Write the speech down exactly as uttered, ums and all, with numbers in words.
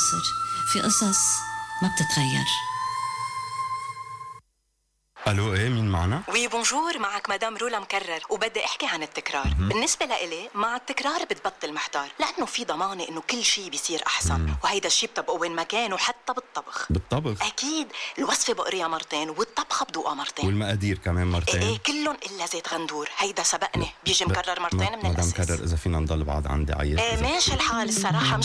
ناصر، في قصص ما بتتغير. الو، ايه مين معنا؟ وي بونجور، معك مدام رولا مكرر، وبدي احكي عن التكرار. م-م. بالنسبه لإلي مع التكرار بتبطل محتار، لانه في ضمانه انه كل شيء بيصير احسن. م-م. وهيدا الشيء بتبقوا وين ما كان، وحتى بالطبخ. بالطبخ اكيد، الوصفه بقريها مرتين والطبخه بدوقها مرتين، والمقادير كمان مرتين. ايه, إيه كلهم الا زيت غندور، هيدا سبقني بيجي مكرر مرتين من مدام الاساس. كرر، اذا فينا نضل بعض عندي عيط. ايه ماشي الحال الصراحه.